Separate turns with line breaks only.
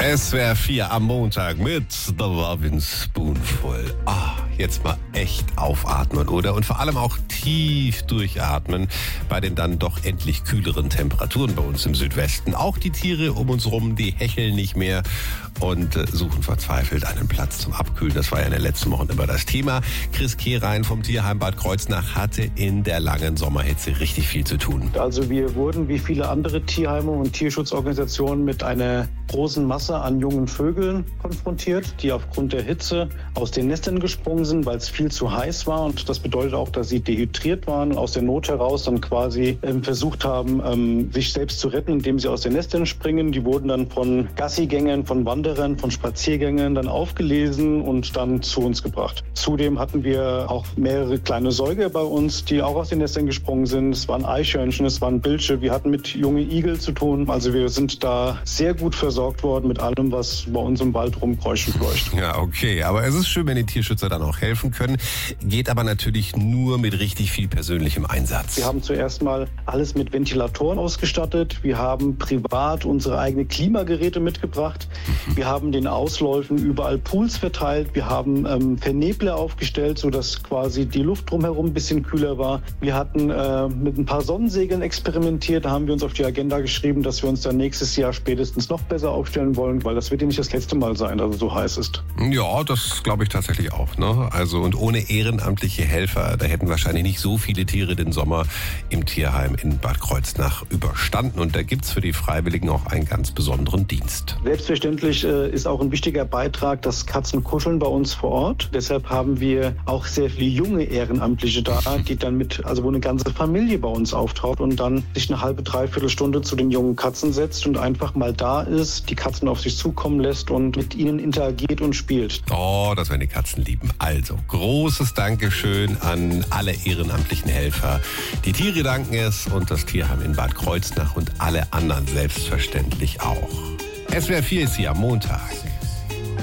SWR 4 am Montag mit The Lovin' Spoonful. Jetzt mal echt aufatmen, oder? Und vor allem auch tief durchatmen bei den dann doch endlich kühleren Temperaturen bei uns im Südwesten. Auch die Tiere um uns rum, die hecheln nicht mehr und suchen verzweifelt einen Platz zum Abkühlen. Das war ja in den letzten Wochen immer das Thema. Chris Kehrein vom Tierheim Bad Kreuznach hatte in der langen Sommerhitze richtig viel zu tun.
Also wir wurden wie viele andere Tierheime und Tierschutzorganisationen mit einer großen Masse an jungen Vögeln konfrontiert, die aufgrund der Hitze aus den Nestern gesprungen sind, weil es viel zu heiß war. Und das bedeutet auch, dass sie dehydriert waren und aus der Not heraus dann quasi versucht haben, sich selbst zu retten, indem sie aus den Nestern springen. Die wurden dann von Gassigängern, von Wanderern, von Spaziergängern dann aufgelesen und dann zu uns gebracht. Zudem hatten wir auch mehrere kleine Säuger bei uns, die auch aus den Nestern gesprungen sind. Es waren Eichhörnchen, es waren Bilche, wir hatten mit jungen Igel zu tun. Also wir sind da sehr gut versorgt worden mit allem, was bei uns im Wald rumkreucht und fleucht.
Ja, okay. Aber es ist schön, wenn die Tierschützer dann auch helfen können. Geht aber natürlich nur mit richtig viel persönlichem Einsatz.
Wir haben zuerst mal alles mit Ventilatoren ausgestattet. Wir haben privat unsere eigenen Klimageräte mitgebracht. Wir haben den Ausläufen überall Pools verteilt. Wir haben Vernebler aufgestellt, sodass quasi die Luft drumherum ein bisschen kühler war. Wir hatten mit ein paar Sonnensegeln experimentiert. Da haben wir uns auf die Agenda geschrieben, dass wir uns dann nächstes Jahr spätestens noch besser aufstellen wollen, weil das wird ja nicht das letzte Mal sein, dass es so heiß ist.
Ja, das glaube ich tatsächlich auch, ne? Also und ohne ehrenamtliche Helfer, da hätten wahrscheinlich nicht so viele Tiere den Sommer im Tierheim in Bad Kreuznach überstanden. Und da gibt's für die Freiwilligen auch einen ganz besonderen Dienst.
Selbstverständlich ist auch ein wichtiger Beitrag, dass Katzen kuscheln bei uns vor Ort. Deshalb haben wir auch sehr viele junge Ehrenamtliche da, die dann wo eine ganze Familie bei uns auftaucht und dann sich eine halbe, dreiviertel Stunde zu den jungen Katzen setzt und einfach mal da ist, die Katzen auf sich zukommen lässt und mit ihnen interagiert und spielt.
Oh, das werden die Katzen lieben. Also, großes Dankeschön an alle ehrenamtlichen Helfer. Die Tiere danken es und das Tierheim in Bad Kreuznach und alle anderen selbstverständlich auch. SWR 4 ist hier am Montag.